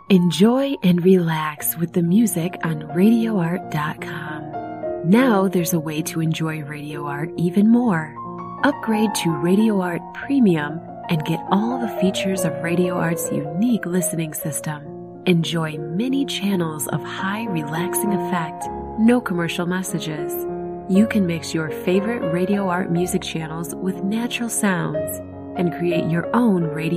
Enjoy and relax with the music on RadioArt.com. Now there's a way to enjoy Radio Art even more. Upgrade to Radio Art Premium and get all the features of Radio Art's unique listening system. Enjoy many channels of high relaxing effect, no commercial messages. You can mix your favorite Radio Art music channels with natural sounds and create your own radio